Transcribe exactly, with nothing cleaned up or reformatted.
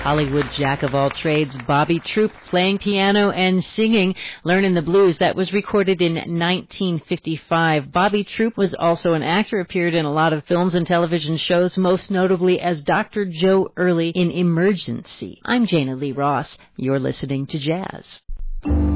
Hollywood jack of all trades, Bobby Troup, playing piano and singing Learnin' the Blues. That was recorded in nineteen fifty-five. Bobby Troup was also an actor, appeared in a lot of films and television shows, most notably as Doctor Joe Early in Emergency. I'm Jana Lee Ross. You're listening to Jazz.